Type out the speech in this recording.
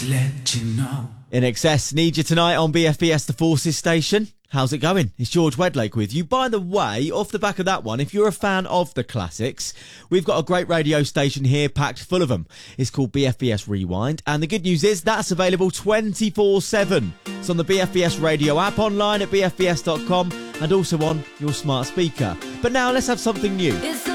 to let you know. In Excess, need you tonight on BFBS The Forces station. How's it going? It's George Wedlake with you. By the way, off the back of that one, if you're a fan of the classics, we've got a great radio station here packed full of them. It's called BFBS Rewind, and the good news is that's available 24/7. It's on the BFBS radio app, online at bfbs.com, and also on your smart speaker. But now let's have something new.